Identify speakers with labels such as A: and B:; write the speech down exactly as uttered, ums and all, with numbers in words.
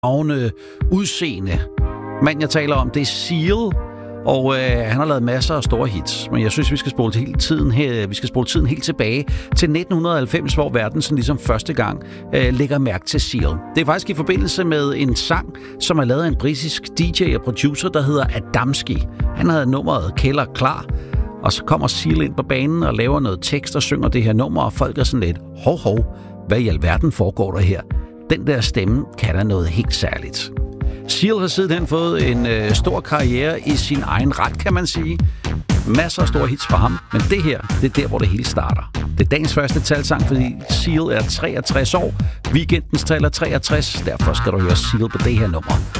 A: Havne udseende. Mand, jeg taler om, det er Seal, og øh, han har lavet masser af store hits. Men jeg synes, vi skal spole hele tiden her, vi skal spole tiden helt tilbage til nitten halvfems, hvor verden sådan ligesom første gang øh, lægger mærke til Seal. Det er faktisk i forbindelse med en sang, som er lavet af en britisk D J og producer, der hedder Adamski. Han havde nummeret Keller klar, og så kommer Seal ind på banen og laver noget tekst og synger det her nummer, og folk er sådan lidt, hov, hov, hvad i alverden foregår der her? Den der stemme kan der noget helt særligt. Seal har sidenhen fået en øh, stor karriere i sin egen ret, kan man sige. Masser af store hits for ham, men det her, det er der, hvor det hele starter. Det er dagens første talsang, fordi Seal er treogtres år. Weekendens tal er treogtres, derfor skal du høre Seal på det her nummer.